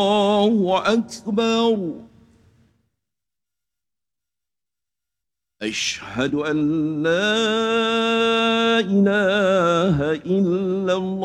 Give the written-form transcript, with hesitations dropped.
الله أكبر. أشهد أن لا إله إلا الله.